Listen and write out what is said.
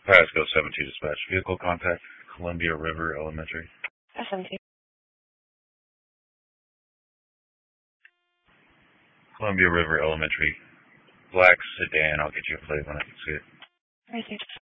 Pasco 72 dispatch. Vehicle contact Columbia River Elementary. 72. Columbia River Elementary. Black sedan. I'll get you a plate when I can see it. Right there.